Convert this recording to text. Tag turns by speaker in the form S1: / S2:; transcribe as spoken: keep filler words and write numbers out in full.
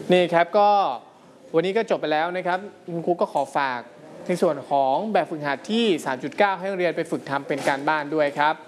S1: นี่ครับก็วันนี้ก็จบไปแล้วนะครับคุณครูก็ขอฝากในส่วนของแบบฝึกหัดที่ สามจุดเก้า ให้นักเรียนไปฝึกทำเป็นการบ้านด้วยครับ